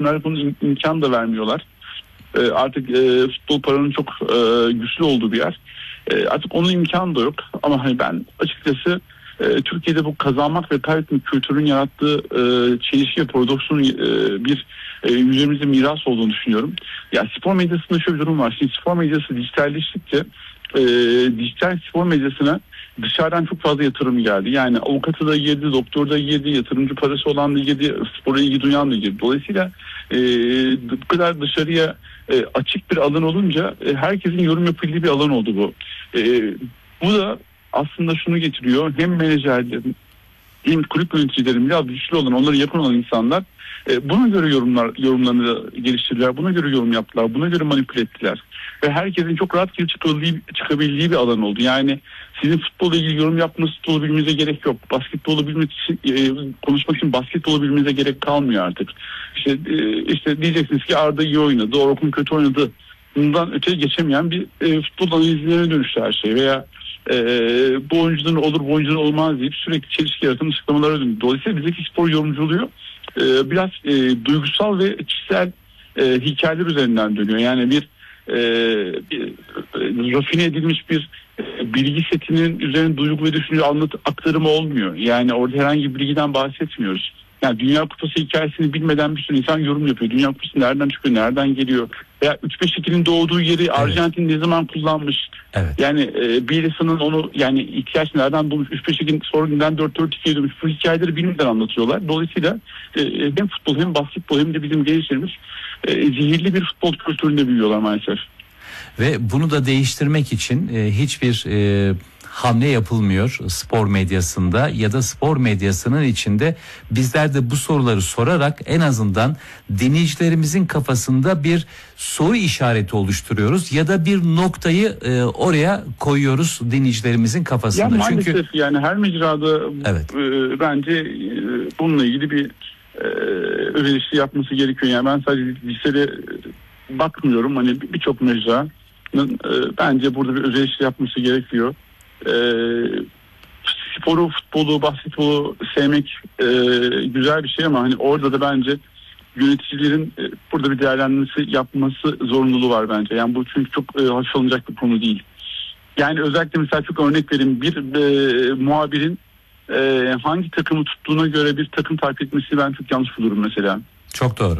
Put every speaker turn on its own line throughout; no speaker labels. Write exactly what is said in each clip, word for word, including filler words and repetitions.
yönetimler bunun im- imkan da vermiyorlar. E, artık e, futbol paranın çok e, güçlü olduğu bir yer. E, artık onun imkanı da yok. Ama hani ben açıkçası e, Türkiye'de bu kazanmak ve kaybetmek kültürünün yarattığı e, çelişki ve paradoksun e, bir e, yüzümüzde miras olduğunu düşünüyorum. Ya spor medyasında şöyle bir durum var. Şimdi spor medyası dijitalleştikçe e, dijital spor medyasına dışarıdan çok fazla yatırım geldi. Yani avukatı da girdi, doktor da girdi, yatırımcı parası olan da girdi, spora ilgi duyan da girdi. Dolayısıyla e, bu kadar dışarıya e, açık bir alan olunca e, herkesin yorum yapabildiği bir alan oldu bu. E, bu da aslında şunu getiriyor. Hem menajerlerin hem kulüp yöneticilerin biraz güçlü olan, onlara yakın olan insanlar e, buna göre yorumlar yorumlarını geliştirdiler. Buna göre yorum yaptılar. Buna göre manipüle ettiler. Ve herkesin çok rahat girip çıkabildiği, çıkabildiği bir alan oldu. Yani sizin futbolla ilgili yorum yapmanız, futbolu bilmenize gerek yok. Basketbolu bilmek için, e, konuşmak için basketbolu bilmenize gerek kalmıyor artık. İşte, e, işte diyeceksiniz ki Arda iyi oynadı, Orkun kötü oynadı. Bundan öteye geçemeyen bir e, futbol analizlerine dönüştü her şey. Veya e, bu oyuncuların olur, bu oyuncuların olmaz deyip sürekli çelişki yaratan açıklamalara dönüyor. Dolayısıyla bizdeki spor yorumculuğu e, biraz e, duygusal ve kişisel e, hikayeler üzerinden dönüyor. Yani bir, e, bir e, rafine edilmiş bir e, bilgi setinin üzerine duygu ve düşünce anlat aktarımı olmuyor. Yani orada herhangi bir bilgiden bahsetmiyoruz. Yani Dünya Kupası hikayesini bilmeden bir sürü insan yorum yapıyor. Dünya Kupası nereden çıkıyor, nereden geliyor? Veya üç beş ikinin doğduğu yeri evet. Arjantin ne zaman kullanmış? Evet. Yani e, Bielsa'nın onu yani ihtiyaç nereden bulmuş? üç beş ikin sonra günden dört dört ikiye dönmüş. Bu hikayeleri bilmeden anlatıyorlar. Dolayısıyla e, hem futbol hem basketbol hem de bizim gençlerimiz e, zehirli bir futbol kültüründe büyüyorlar maalesef.
Ve bunu da değiştirmek için e, hiçbir e, hamle yapılmıyor spor medyasında ya da spor medyasının içinde. Bizler de bu soruları sorarak en azından dinleyicilerimizin kafasında bir soru işareti oluşturuyoruz ya da bir noktayı e, oraya koyuyoruz dinleyicilerimizin kafasında.
Ya maalesef
Çünkü
yani her mecrada
evet.
e, bence e, bununla ilgili bir e, özelleşti yapması gerekiyor. Yani ben sadece lisede bakmıyorum, hani birçok mecra e, bence burada bir özelleşti yapması gerekiyor. E, sporu, futbolu, basketbolu sevmek e, güzel bir şey ama hani orada da bence yöneticilerin e, burada bir değerlendirmesi yapması zorunluluğu var bence. Yani bu çünkü çok e, hafif alınacak bir konu değil. Yani özellikle mesela çok örnek vereyim, bir e, muhabirin e, hangi takımı tuttuğuna göre bir takım takip etmesi ben çok yanlış bulurum mesela.
Çok doğru.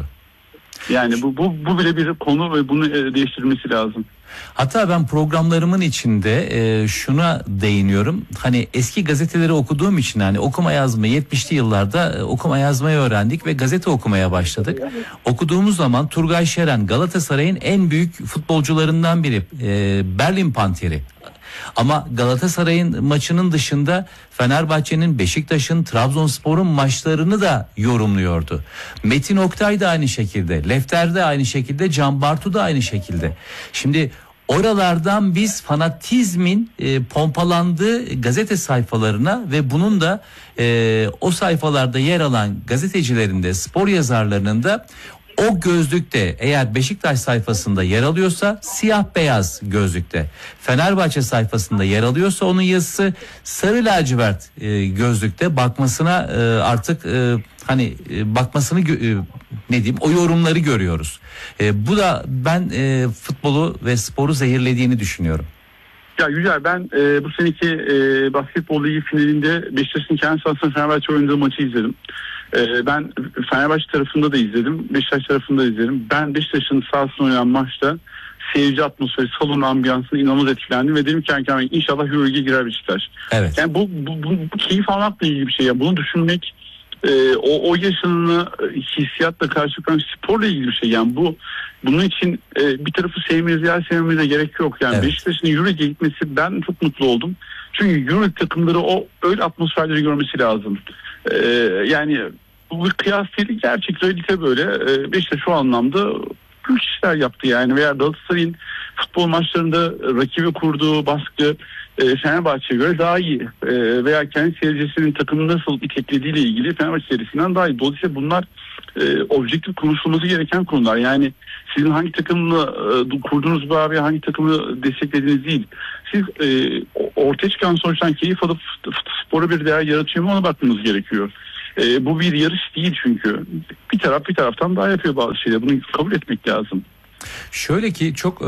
Yani bu bu bu bile bir konu ve bunu e, değiştirmesi lazım.
Hatta ben programlarımın içinde e, şuna değiniyorum. Hani eski gazeteleri okuduğum için hani okuma yazma yetmişli yıllarda e, okuma yazmayı öğrendik ve gazete okumaya başladık. Okuduğumuz zaman Turgay Şeren Galatasaray'ın en büyük futbolcularından biri. E, Berlin Panteri. Ama Galatasaray'ın maçının dışında Fenerbahçe'nin, Beşiktaş'ın, Trabzonspor'un maçlarını da yorumluyordu. Metin Oktay da aynı şekilde, Lefter de aynı şekilde, Can Bartu da aynı şekilde. Şimdi oralardan biz fanatizmin e, pompalandığı gazete sayfalarına ve bunun da e, o sayfalarda yer alan gazetecilerin de, spor yazarlarının da o gözlükte eğer Beşiktaş sayfasında yer alıyorsa siyah beyaz gözlükte, Fenerbahçe sayfasında yer alıyorsa onun yazısı sarı lacivert e, gözlükte bakmasına e, artık e, hani e, bakmasını e, ne diyeyim o yorumları görüyoruz. E, bu da ben e, futbolu ve sporu zehirlediğini düşünüyorum.
Ya Yücel, ben e, bu seneki e, basketbol ligi finalinde Beşiktaş'ın kendi sahasında Fenerbahçe oynadığı maçı izledim. E, ben Fenerbahçe tarafında da izledim, Beşiktaş tarafında da izledim. Ben Beşiktaş'ın sahasında oynanan maçta seyirci atmosferi, salon ambiyansını inanılmaz etkilendim ve dedim ki yani inşallah Euroleague'e girer Beşiktaş. Evet. Yani bu, bu, bu, bu keyif almakla ilgili bir şey. Yani bunu düşünmek, e, o, o yaşanını hissiyatla karşılayan sporla ilgili bir şey. Yani bu bunun için e, bir tarafı sevmenize ya sevmenize gerek yok. Yani evet. Beşiktaş'ın Euroleague'e gitmesi, ben çok mutlu oldum. Çünkü Euroleague takımları o öyle atmosferleri görmesi lazım. E, yani bu bir kıyas değil, gerçek realite böyle. E, Beşiktaş şu anlamda büyük işler yaptı yani. Veya Galatasaray'ın futbol maçlarında rakibi kurduğu baskı e, Fenerbahçe'ye göre daha iyi. E, veya kendi seyircisinin takımını nasıl iteklediğiyle ilgili Fenerbahçe serisinden daha iyi. Dolayısıyla bunlar e, objektif konuşulması gereken konular. Yani sizin hangi takımla e, kurduğunuz bağ veya hangi takımı desteklediğiniz değil. Siz e, ortaya çıkan sonuçtan keyif alıp spora bir değer yaratıyor mu, ona bakmanız gerekiyor. E, bu bir yarış değil çünkü. Bir taraf bir taraftan daha yapıyor bazı şeyler. Bunu kabul etmek lazım.
Şöyle ki çok e,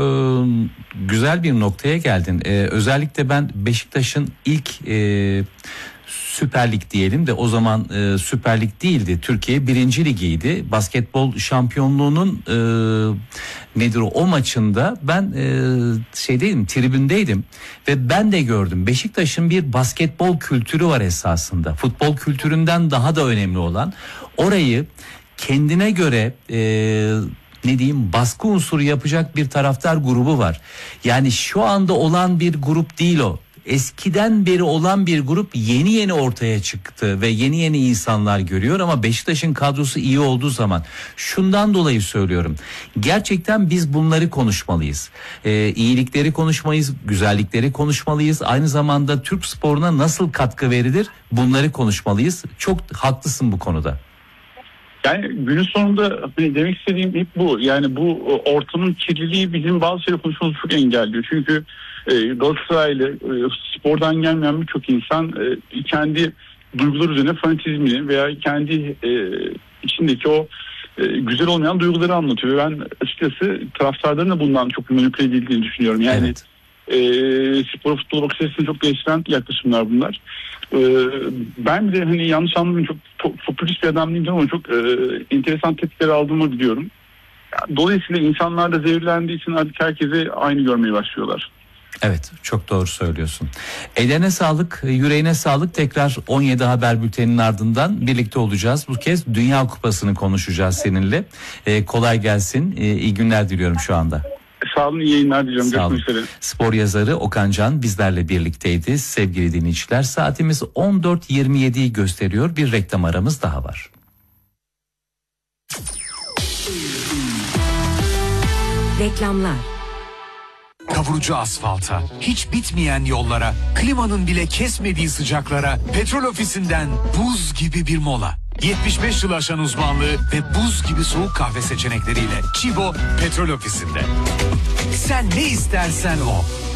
güzel bir noktaya geldin. E, özellikle ben Beşiktaş'ın ilk e, Süper Lig diyelim de o zaman e, Süper Lig değildi. Türkiye birinci ligiydi. Basketbol şampiyonluğunun e, nedir o, o maçında ben e, şeydeydim, tribündeydim ve ben de gördüm. Beşiktaş'ın bir basketbol kültürü var esasında. Futbol kültüründen daha da önemli olan, orayı kendine göre e, ne diyeyim, baskı unsuru yapacak bir taraftar grubu var. Yani şu anda olan bir grup değil o. Eskiden beri olan bir grup yeni yeni ortaya çıktı ve yeni yeni insanlar görüyor ama Beşiktaş'ın kadrosu iyi olduğu zaman, şundan dolayı söylüyorum. Gerçekten biz bunları konuşmalıyız. Ee, iyilikleri konuşmalıyız, güzellikleri konuşmalıyız. Aynı zamanda Türk sporuna nasıl katkı verilir, bunları konuşmalıyız. Çok haklısın bu konuda.
Yani günün sonunda demek istediğim hep bu. Yani bu ortamın kirliliği bizim bazı şeyleri konuşmamızı çok engelliyor. Çünkü e, Galatasaraylı, e, spordan gelmeyen birçok insan e, kendi duygular üzerine fanatizmini veya kendi e, içindeki o e, güzel olmayan duyguları anlatıyor. Ben açıkçası taraftarların da bundan çok manipüle edildiğini düşünüyorum. Yani evet. E, spor futbol bakış açısını çok değiştiren yaklaşımlar bunlar. E, ben de hani yanlış anlamayın, çok, çok popülist bir adam değilim ama çok e, enteresan tepkiler aldığımı biliyorum. Dolayısıyla insanlar da zehirlendiği için artık herkese aynı görmeye başlıyorlar.
Evet, çok doğru söylüyorsun. Eline sağlık, yüreğine sağlık. Tekrar on yedi Haber Bülteni'nin ardından birlikte olacağız. Bu kez Dünya Kupası'nı konuşacağız seninle. Ee, kolay gelsin, ee, iyi günler diliyorum şu anda.
Sağ olun, iyi yayınlar diliyorum.
Sağ olun. Spor yazarı Okan Can bizlerle birlikteydi. Sevgili dinleyiciler, saatimiz on dört yirmi yediyi gösteriyor. Bir reklam aramız daha var.
Reklamlar.
Kavurucu asfalta, hiç bitmeyen yollara, klimanın bile kesmediği sıcaklara, Petrol Ofisi'nden buz gibi bir mola. yetmiş beş yıl aşan uzmanlığı ve buz gibi soğuk kahve seçenekleriyle Çibo Petrol Ofisi'nde. Sen ne istersen o.